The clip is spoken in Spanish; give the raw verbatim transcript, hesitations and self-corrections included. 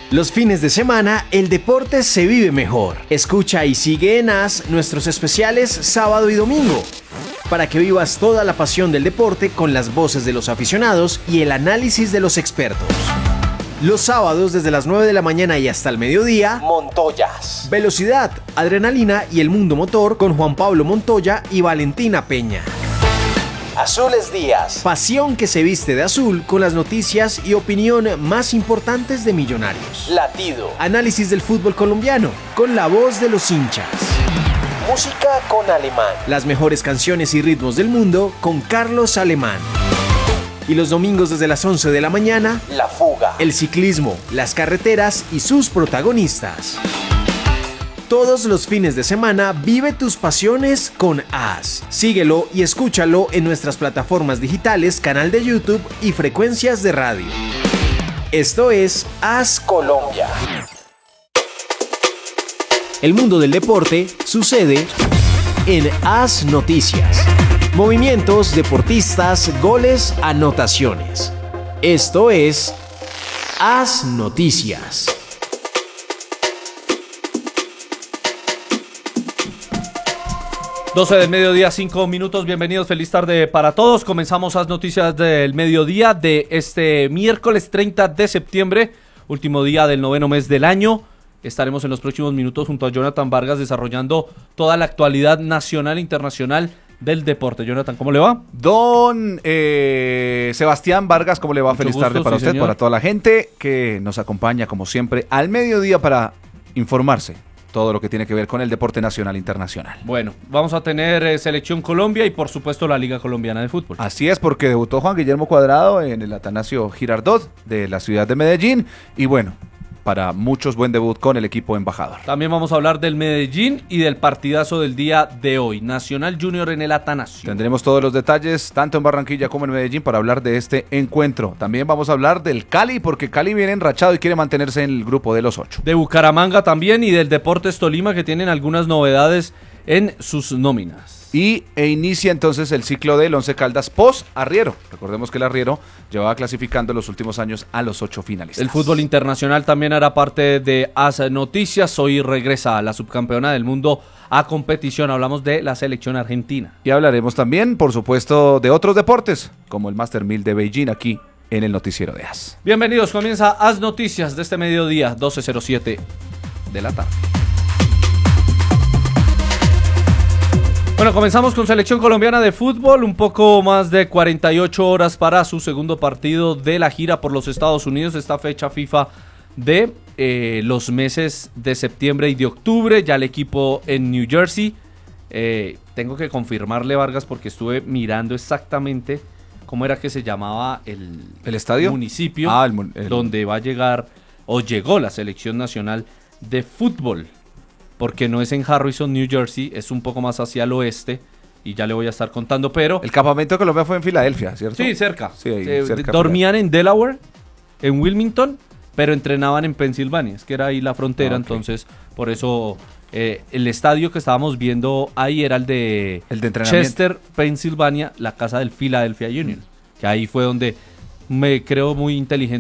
Los fines de semana, el deporte se vive mejor. Escucha y sigue en A S nuestros especiales sábado y domingo, para que vivas toda la pasión del deporte con las voces de los aficionados y el análisis de los expertos. Los sábados desde las nueve de la mañana y hasta el mediodía, Montoyas. Velocidad, adrenalina y el mundo motor con Juan Pablo Montoya y Valentina Peña. Azules Días. Pasión que se viste de azul con las noticias y opinión más importantes de Millonarios. Latido. Análisis del fútbol colombiano con la voz de los hinchas. Música con Alemán. Las mejores canciones y ritmos del mundo con Carlos Alemán. Y los domingos desde las once de la mañana, La Fuga. El ciclismo, las carreteras y sus protagonistas. Todos los fines de semana vive tus pasiones con A S. Síguelo y escúchalo en nuestras plataformas digitales, canal de YouTube y frecuencias de radio. Esto es A S Colombia. El mundo del deporte sucede en A S Noticias. Movimientos, deportistas, goles, anotaciones. Esto es A S Noticias. doce del mediodía, cinco minutos, bienvenidos, feliz tarde para todos. Comenzamos las noticias del mediodía de este miércoles treinta de septiembre, último día del noveno mes del año. Estaremos en los próximos minutos junto a Jonathan Vargas desarrollando toda la actualidad nacional e internacional del deporte. Jonathan, ¿cómo le va? Don eh, Sebastián Vargas, ¿cómo le va? Mucho Feliz gusto, tarde para sí, usted, señor. para toda la gente que nos acompaña como siempre al mediodía para informarse todo lo que tiene que ver con el deporte nacional e internacional. Bueno, vamos a tener eh, Selección Colombia y por supuesto la Liga Colombiana de Fútbol. Así es, porque debutó Juan Guillermo Cuadrado en el Atanasio Girardot de la ciudad de Medellín y bueno, para muchos buen debut con el equipo embajador. También vamos a hablar del Medellín y del partidazo del día de hoy, Nacional Junior en el Atanasio. Tendremos todos los detalles, tanto en Barranquilla como en Medellín, para hablar de este encuentro. También vamos a hablar del Cali, porque Cali viene enrachado y quiere mantenerse en el grupo de los ocho. De Bucaramanga también y del Deportes Tolima, que tienen algunas novedades en sus nóminas. Y e inicia entonces el ciclo del Once Caldas post Arriero. Recordemos que el Arriero llevaba clasificando en los últimos años a los ocho finalistas. El fútbol internacional también hará parte de A S Noticias. Hoy regresa la subcampeona del mundo a competición. Hablamos de la selección argentina. Y hablaremos también, por supuesto, de otros deportes, como el Master mil de Beijing, aquí en el noticiero de A S. Bienvenidos, comienza A S Noticias de este mediodía, doce cero siete de la tarde. Bueno, comenzamos con Selección Colombiana de Fútbol, un poco más de cuarenta y ocho horas para su segundo partido de la gira por los Estados Unidos, esta fecha FIFA de eh, los meses de septiembre y de octubre, ya el equipo en New Jersey. Eh, tengo que confirmarle, Vargas, porque estuve mirando exactamente cómo era que se llamaba el, ¿El estadio? municipio Ah, el, el... donde va a llegar o llegó la Selección Nacional de Fútbol. Porque no es en Harrison, New Jersey, es un poco más hacia el oeste y ya le voy a estar contando, pero... El campamento de Colombia fue en Filadelfia, ¿cierto? Sí, cerca. Sí, ahí, eh, cerca dormían en Delaware, en Wilmington, pero entrenaban en Pensilvania, es que era ahí la frontera, Ah, okay. Entonces por eso eh, el estadio que estábamos viendo ahí era el de, el de entrenamiento. Chester, Pensilvania, la casa del Philadelphia Union, mm. que ahí fue donde me creo muy inteligente